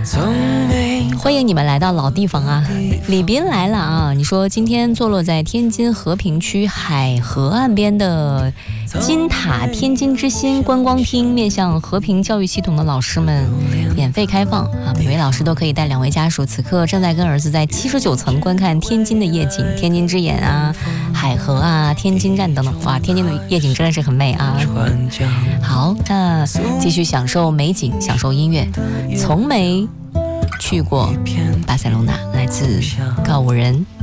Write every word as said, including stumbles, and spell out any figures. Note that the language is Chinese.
欢迎你们来到老地方啊！李斌来了啊！你说今天坐落在天津和平区海河岸边的金塔天津之心观光厅，面向和平教育系统的老师们免费开放啊！每位老师都可以带两位家属，此刻正在跟儿子在七十九层观看天津的夜景，天津之眼啊，海河啊，天津站等等。哇，天津的夜景真的是很美啊！好，那继续享受美景，享受音乐。从没去过巴塞隆纳，来自告五人。